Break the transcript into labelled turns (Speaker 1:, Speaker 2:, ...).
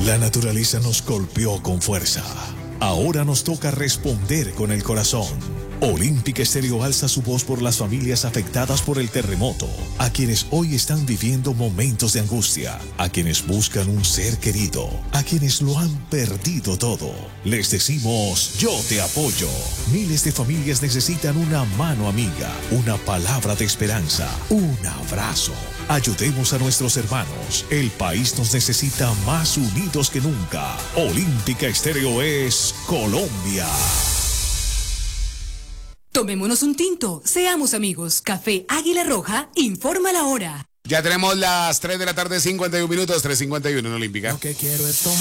Speaker 1: La naturaleza nos golpeó con fuerza. Ahora nos toca responder con el corazón. Olímpica Estéreo alza su voz por las familias afectadas por el terremoto, a quienes hoy están viviendo momentos de angustia, a quienes buscan un ser querido, a quienes lo han perdido todo. Les decimos, yo te apoyo. Miles de familias necesitan una mano amiga, una palabra de esperanza, un abrazo. Ayudemos a nuestros hermanos. El país nos necesita más unidos que nunca. Olímpica Estéreo es Colombia.
Speaker 2: Tomémonos un tinto, seamos amigos. Café Águila Roja, informa la hora.
Speaker 3: Ya tenemos las 3 de la tarde, 51 minutos, 3:51 en Olímpica.
Speaker 4: Lo que quiero es tomar.